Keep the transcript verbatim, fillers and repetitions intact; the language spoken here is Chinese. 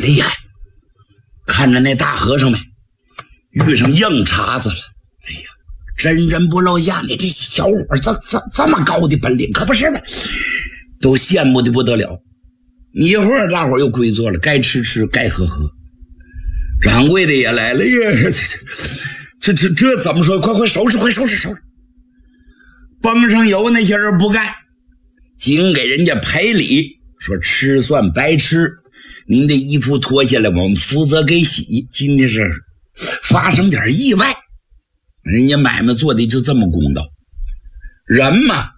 厉害！看着那大和尚没，遇上硬茬子了。哎呀，真人不露眼，你这小伙这这这么高的本领，可不是吗？都羡慕的不得了。你一会儿大伙又归坐了，该吃吃，该喝喝。掌柜的也来了呀，这这这这怎么说？快快收拾，快收拾收拾！帮上油那些人不干，净给人家赔礼，说吃算白吃，您的衣服脱下来，我们负责给洗。今天是发生点意外，人家买卖做的就这么公道。人嘛，